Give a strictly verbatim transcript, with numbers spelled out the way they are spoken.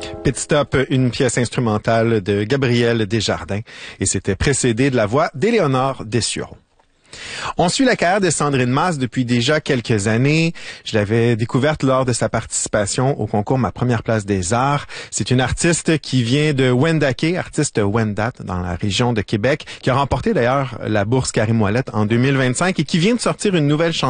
Pit Stop, une pièce instrumentale de Gabriel Desjardins, et c'était précédé de la voix d'Éléonore Dessureau. On suit la carrière de Sandrine Mas depuis déjà quelques années. Je l'avais découverte lors de sa participation au concours Ma Première Place des Arts. C'est une artiste qui vient de Wendake, artiste Wendat, dans la région de Québec, qui a remporté d'ailleurs la bourse Karim Ouellet en deux mille vingt-cinq et qui vient de sortir une nouvelle chanson